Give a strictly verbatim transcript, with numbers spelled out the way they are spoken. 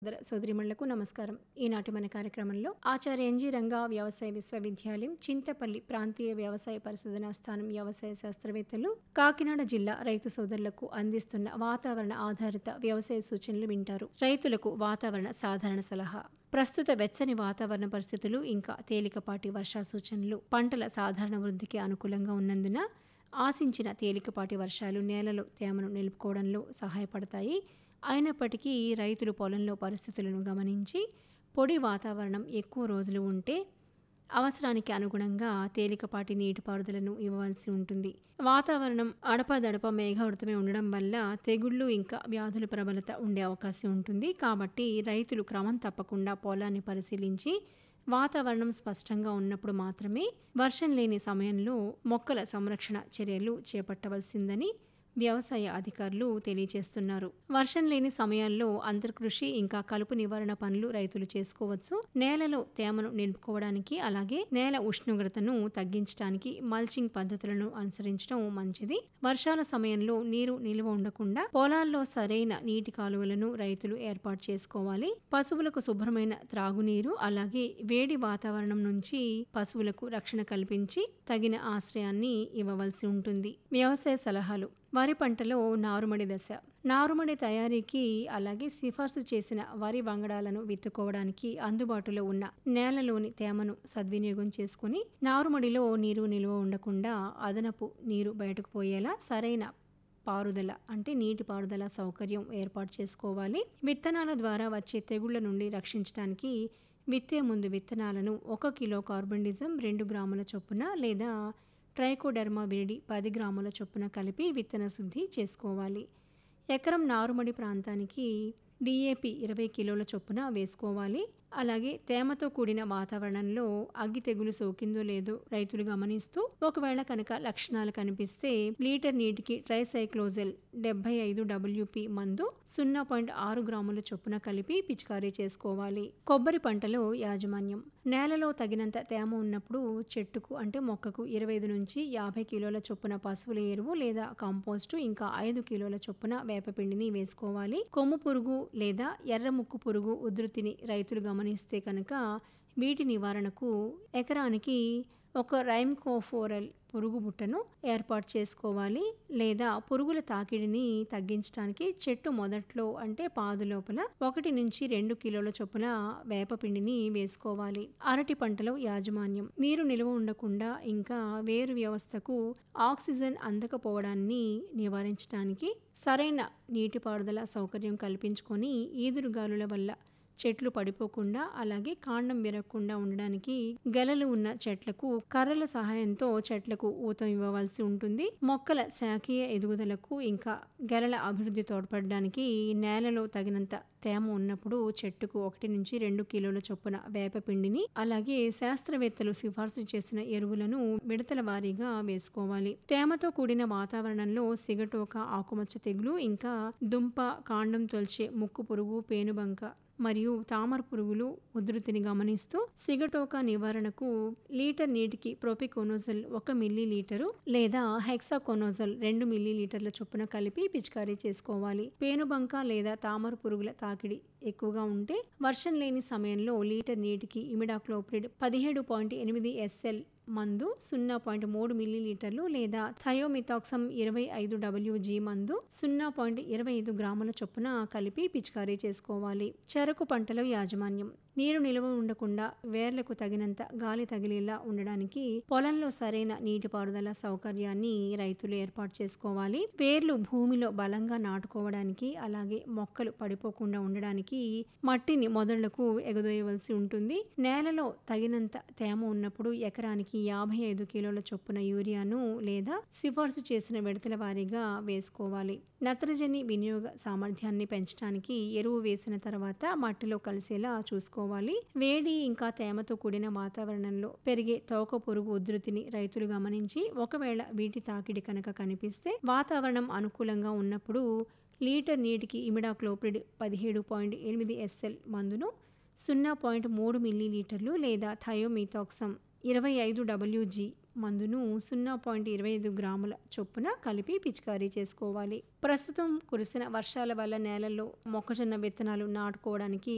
సోదర సోదరిమణులకు నమస్కారం. ఈనాటి మన కార్యక్రమంలో ఆచార్య ఎన్జీ రంగా వ్యవసాయ విశ్వవిద్యాలయం చింతపల్లి ప్రాంతీయ వ్యవసాయ పరిశోధనా స్థానం వ్యవసాయ శాస్త్రవేత్తలు కాకినాడ జిల్లా రైతు సోదరులకు అందిస్తున్న వాతావరణ ఆధారిత వ్యవసాయ సూచనలు వింటారు. రైతులకు వాతావరణ సాధారణ సలహా. ప్రస్తుత వెచ్చని వాతావరణ పరిస్థితులు ఇంకా తేలికపాటి వర్షా సూచనలు పంటల సాధారణ వృద్ధికి అనుకూలంగా ఉన్నందున ఆశించిన తేలికపాటి వర్షాలు నేలలో తేమను నిలుపుకోవడంలో సహాయపడతాయి. అయినప్పటికీ రైతులు పొలంలో పరిస్థితులను గమనించి పొడి వాతావరణం ఎక్కువ రోజులు ఉంటే అవసరానికి అనుగుణంగా తేలికపాటి నీటిపారుదలను ఇవ్వవలసి ఉంటుంది. వాతావరణం అడపదడప మేఘావృతమై ఉండడం వల్ల తెగుళ్లు ఇంకా వ్యాధుల ప్రబలత ఉండే అవకాశం ఉంటుంది. కాబట్టి రైతులు క్రమం తప్పకుండా పొలాన్ని పరిశీలించి వాతావరణం స్పష్టంగా ఉన్నప్పుడు మాత్రమే వర్షం లేని సమయంలో మొక్కల సంరక్షణ చర్యలు చేపట్టవలసిందని వ్యవసాయ అధికారులు తెలియజేస్తున్నారు. వర్షం లేని సమయాల్లో అంతర్కృషి ఇంకా కలుపు నివారణ పనులు రైతులు చేసుకోవచ్చు. నేలలో తేమను నిలుపుకోవడానికి అలాగే నేల ఉష్ణోగ్రతను తగ్గించడానికి మల్చింగ్ పద్ధతులను అనుసరించడం మంచిది. వర్షాల సమయంలో నీరు నిల్వ ఉండకుండా పొలాల్లో సరైన నీటి కాలువలను రైతులు ఏర్పాటు చేసుకోవాలి. పశువులకు శుభ్రమైన త్రాగునీరు అలాగే వేడి వాతావరణం నుంచి పశువులకు రక్షణ కల్పించి తగిన ఆశ్రయాన్ని ఇవ్వవలసి ఉంటుంది. వ్యవసాయ సలహాలు. వరి పంటలో నారుమడి దశ. నారుమడి తయారీకి అలాగే సిఫార్సు చేసిన వరి వంగడాలను విత్తుకోవడానికి అందుబాటులో ఉన్న నేలలోని తేమను సద్వినియోగం చేసుకుని నారుమడిలో నీరు నిల్వ ఉండకుండా అదనపు నీరు బయటకు పోయేలా సరైన పారుదల అంటే నీటి పారుదల సౌకర్యం ఏర్పాటు చేసుకోవాలి. విత్తనాల ద్వారా వచ్చే తెగుళ్ల నుండి రక్షించడానికి విత్తే ముందు విత్తనాలను ఒక కిలో కార్బన్డిజం రెండు గ్రాముల చొప్పున లేదా ట్రైకోడెర్మా విరిడి పది గ్రాముల చొప్పున కలిపి విత్తన శుద్ధి చేసుకోవాలి. ఎకరం నారుమడి ప్రాంతానికి డిఏపి ఇరవై కిలోల చొప్పున వేసుకోవాలి. అలాగే తేమతో కూడిన వాతావరణంలో అగ్గి తెగులు సోకిందో లేదో రైతులు గమనిస్తూ ఒకవేళ కనుక లక్షణాలు కనిపిస్తే లీటర్ నీటికి ట్రైసైక్లోజెల్ డెబ్బై ఐదు డబ్ల్యూపి మందు సున్నా పాయింట్ ఆరు గ్రాముల చొప్పున కలిపి పిచికారీ చేసుకోవాలి. కొబ్బరి పంటలో యాజమాన్యం. నేలలో తగినంత తేమ ఉన్నప్పుడు చెట్టుకు అంటే మొక్కకు ఇరవై ఐదు నుంచి యాభై కిలోల చొప్పున పశువుల ఎరువు లేదా కంపోస్టు ఇంకా ఐదు కిలోల చొప్పున వేపపిండిని వేసుకోవాలి. కొమ్ము పురుగు లేదా ఎర్ర ముక్కు పురుగు ఉధృతిని రైతులు గమనిస్తే కనుక వీటి నివారణకు ఎకరానికి ఒక రైమ్కోఫోరల్ పురుగు బుట్టను ఏర్పాటు చేసుకోవాలి. లేదా పురుగుల తాకిడిని తగ్గించడానికి చెట్టు మొదట్లో అంటే పాదు లోపల ఒకటి నుంచి రెండు కిలోల చొప్పున వేపపిండిని వేసుకోవాలి. అరటి పంటలో యాజమాన్యం. నీరు నిల్వ ఉండకుండా ఇంకా వేరు వ్యవస్థకు ఆక్సిజన్ అందకపోవడాన్ని నివారించడానికి సరైన నీటిపారుదల సౌకర్యం కల్పించుకొని ఈదురుగాలుల వల్ల చెట్లు పడిపోకుండా అలాగే కాండం విరగకుండా ఉండడానికి గెలలు ఉన్న చెట్లకు కర్రల సహాయంతో చెట్లకు ఊతం ఇవ్వవలసి ఉంటుంది. మొక్కల శాఖీయ ఎదుగుదలకు ఇంకా గెలల అభివృద్ధి తోడ్పడడానికి నేలలో తగినంత తేమ ఉన్నప్పుడు చెట్టుకు ఒకటి నుంచి రెండు కిలోల చొప్పున వేపపిండిని అలాగే శాస్త్రవేత్తలు సిఫార్సు చేసిన ఎరువులను విడతల వారీగా వేసుకోవాలి. తేమతో కూడిన వాతావరణంలో సిగటోక ఆకుమచ్చ తెగులు ఇంకా దుంప కాండం తొల్చే ముక్కు పురుగు పేనుబంక మరియు తామర పురుగులు ఉధృతిని గమనిస్తూ సిగటోకా నివారణకు లీటర్ నీటికి ప్రోపికోనోజల్ ఒక మిల్లీ లీటరు లేదా హెక్సాకోనోజల్ రెండు మిల్లీ లీటర్ల చొప్పున కలిపి పిచికారీ చేసుకోవాలి. పేనుబంక లేదా తామర పురుగుల తాకిడి ఎక్కువగా ఉంటే వర్షం లేని సమయంలో లీటర్ నీటికి ఇమిడాక్లోప్రిడ్ పదిహేడు పాయింట్ ఎనిమిది ఎస్ఎల్ మందు సున్నా పాయింట్ మూడు మిల్లీ లీటర్లు లేదా థయోమిథాక్సమ్ ఇరవై ఐదు డబ్ల్యూజీ మందు సున్నా పాయింట్ ఇరవై ఐదు గ్రాముల చొప్పున కలిపి పిచికారీ చేసుకోవాలి. చెరకు పంటలో యాజమాన్యం. నీరు నిల్వ ఉండకుండా వేర్లకు తగినంత గాలి తగిలేలా ఉండడానికి పొలంలో సరైన నీటిపారుదల సౌకర్యాన్ని రైతులు ఏర్పాటు చేసుకోవాలి. వేర్లు భూమిలో బలంగా నాటుకోవడానికి అలాగే మొక్కలు పడిపోకుండా ఉండడానికి మట్టిని మొదళ్లకు ఎగదోయవలసి ఉంటుంది. నేలలో తగినంత తేమ ఉన్నప్పుడు ఎకరానికి యాభై ఐదు కిలోల చొప్పున యూరియాను లేదా సిఫార్సు చేసిన విడతల వారీగా వేసుకోవాలి. నత్రజని వినియోగ సామర్థ్యాన్ని పెంచడానికి ఎరువు వేసిన తర్వాత మట్టిలో కలిసేలా చూసుకోవాలి. వేడి ఇంకా తేమతో కూడిన వాతావరణంలో పెరిగే తోక పురుగు ఉధృతిని రైతులు గమనించి ఒకవేళ వీటి తాకిడి కనుక కనిపిస్తే వాతావరణం అనుకూలంగా ఉన్నప్పుడు లీటర్ నీటికి ఇమిడాక్లోప్రిడ్ పదిహేడు పాయింట్ ఎనిమిది ఎస్ఎల్ మందును సున్నా పాయింట్ మూడు మిల్లీ లీటర్లు లేదా థయోమిథాక్సమ్ ఇరవై ఐదు డబ్ల్యూజీ మందును సున్నా పాయింట్ ఇరవై ఐదు గ్రాముల చొప్పున కలిపి పిచికారీ చేసుకోవాలి. ప్రస్తుతం కురిసిన వర్షాల వల్ల నేలల్లో మొక్కజొన్న విత్తనాలు నాటుకోవడానికి